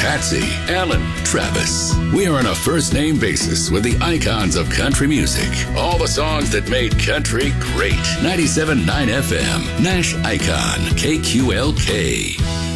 Patsy, Alan, Travis. We are on a first-name basis with the icons of country music. All the songs that made country great. 97.9 FM, Nash Icon, KQLK.